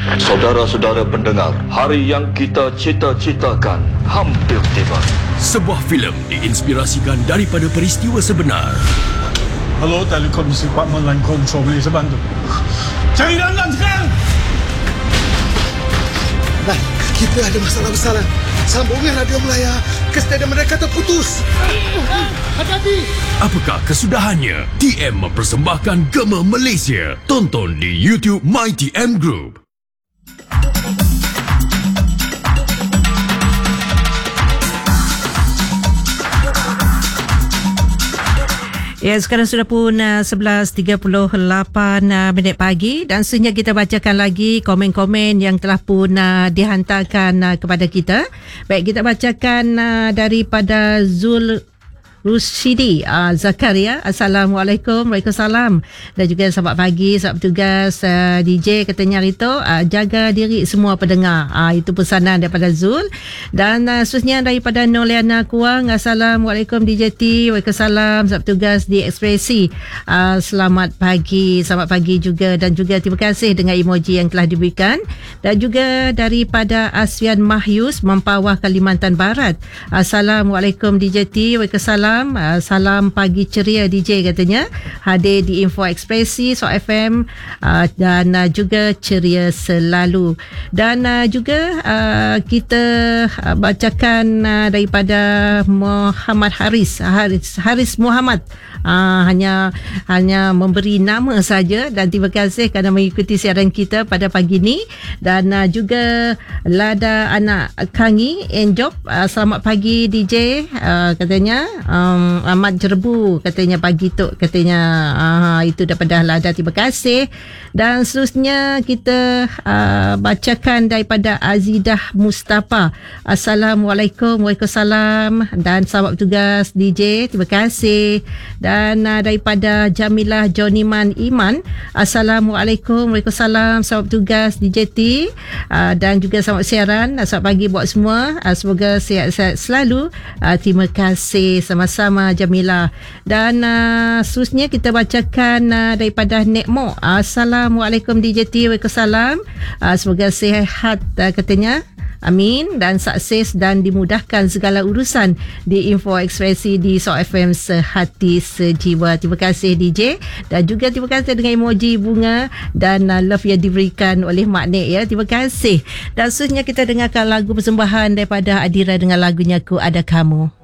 Saudara-saudara pendengar, hari yang kita cita-citakan hampir tiba. Sebuah filem diinspirasikan daripada peristiwa sebenar. Hello, Telekomisi Department Line Control, boleh saya bantu? Cari Lanlan sekarang! Nah, kita ada masalah besar. Sambungan radio Melaya ke stadium mereka terputus. Hati-hati! Apakah kesudahannya? TM mempersembahkan Gema Malaysia. Tonton di YouTube MyTM Group. Ya, sekarang sudah pun 11.38 minit pagi dan seterusnya kita bacakan lagi komen-komen yang telah pun dihantarkan kepada kita. Baik, kita bacakan daripada Zul Rushidi Zakaria. Assalamualaikum. Waalaikumsalam. Dan juga selamat pagi sahabat petugas DJ katanya Rito, jaga diri semua pendengar. Itu pesanan daripada Zul. Dan seterusnya daripada Noliana Kuang. Assalamualaikum DJ T. Waalaikumsalam sahabat petugas di Ekspresi. Selamat pagi juga, dan juga terima kasih dengan emoji yang telah diberikan. Dan juga daripada Asfian Mahyus Mempawah Kalimantan Barat. Assalamualaikum DJ T. Waalaikumsalam. Salam pagi ceria DJ katanya, hadir di Info Ekspresi So FM, dan juga ceria selalu. Dan juga kita bacakan daripada Muhammad Haris Muhammad. Hanya memberi nama saja, dan terima kasih kerana mengikuti siaran kita pada pagi ini. Dan juga Lada Anak Kangi Enjop, selamat pagi DJ, katanya Ahmad Jerbu katanya pagi tu, katanya itu daripada Lada, terima kasih. Dan seterusnya kita bacakan daripada Azidah Mustafa. Assalamualaikum. Waalaikumsalam. Dan sahabat petugas DJ, terima kasih. Dan daripada Jamilah Joniman Iman. Assalamualaikum. Waalaikumsalam sahabat petugas DJ T. Dan juga selamat siaran, selamat pagi buat semua. Semoga sihat-sihat selalu. Terima kasih sama-sama Jamilah. Dan seterusnya kita bacakan daripada Nekmo. Assalamualaikum DJ T. Waalaikumsalam. Semoga sihat katanya. Amin, dan sukses dan dimudahkan segala urusan di Info Ekspresi di So FM sehati sejiwa. Terima kasih DJ, dan juga terima kasih dengan emoji bunga dan love yang diberikan oleh Mak Nek ya. Terima kasih. Dan seterusnya kita dengarkan lagu persembahan daripada Adira dengan lagunya Ku Ada Kamu.